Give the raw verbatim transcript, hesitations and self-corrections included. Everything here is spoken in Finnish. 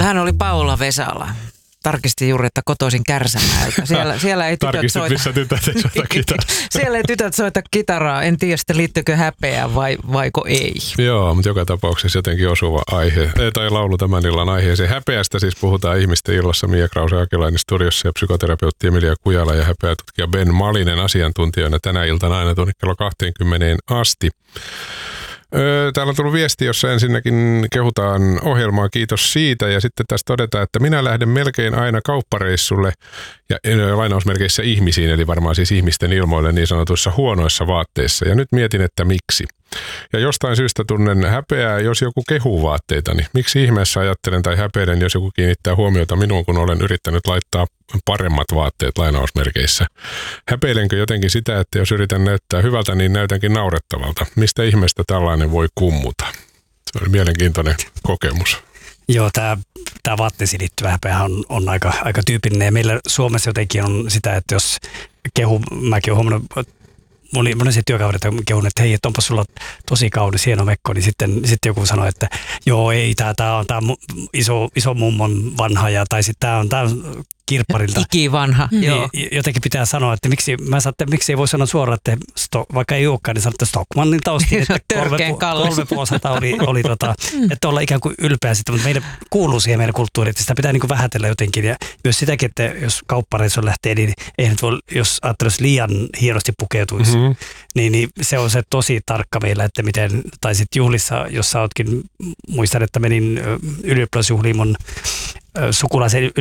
hän oli Paula Vesala. Tarkistin juuri, että kotoisin Kärsämäeltä. Siellä, siellä ei tytöt Tarkistit, soita. missä tytöt ei soita kitaraa. Siellä ei tytöt soita kitaraa. En tiedä, sitten liittyykö häpeään vai vaiko ei. Joo, mutta joka tapauksessa jotenkin osuva aihe. Tai laulu tämän illan aiheeseen. Häpeästä siis puhutaan ihmisten illassa. Mia Krause-Akelainen studiossa ja psykoterapeutti Emilia Kujala ja häpeätutkija Ben Malinen asiantuntijana tänä iltana aina tuonne kello kaksikymmentä asti. Täällä on tullut viesti, jossa ensinnäkin kehutaan ohjelmaa, kiitos siitä. Ja sitten tässä todetaan, että minä lähden melkein aina kauppareissulle ja lainausmerkeissä ihmisiin, eli varmaan siis ihmisten ilmoille niin sanotuissa huonoissa vaatteissa. Ja nyt mietin, että miksi. Ja jostain syystä tunnen häpeää, jos joku kehuu vaatteitani. Miksi ihmeessä ajattelen tai häpeilen, jos joku kiinnittää huomiota minuun, kun olen yrittänyt laittaa paremmat vaatteet lainausmerkeissä. Häpeilenkö jotenkin sitä, että jos yritän näyttää hyvältä, niin näytänkin naurettavalta? Mistä ihmeestä tällainen voi kummuta? Se oli mielenkiintoinen kokemus. Joo, tämä, tämä vaatteisiin liittyvä häpeä on, on aika, aika tyypillinen. Ja meillä Suomessa jotenkin on sitä, että jos kehu, mäkin olen huomannut, moni monesti työkaudet kehun, että hei, että onpa sulla tosi kaunis, hieno mekko, niin sitten, sitten joku sanoo, että joo, ei, tämä, tämä on tämä iso, iso mummon vanha, ja, tai sitten tämä on, tämä on kirpparilta. Ikivanha, niin, joo. Jotenkin pitää sanoa, että miksi, mä saan, että miksi ei voi sanoa suoraan, että sto, vaikka ei olekaan, niin sanoa, että Stockmannilta ostin, että kolme, kolme puolsata oli, oli tota, että olla ikään kuin ylpeä sitten, mutta meille kuuluu siihen meidän kulttuuriin, että sitä pitää niin kuin vähätellä jotenkin, ja myös sitäkin, että jos kauppareissu lähtee, niin eihän nyt voi, jos ajattelisi liian hienosti pukeutuisi, mm-hmm. niin, niin se on se tosi tarkka meillä, että miten, tai sitten juhlissa, jos sä ootkin, muistan, että menin ylioppilasjuhliin mun sukulaisen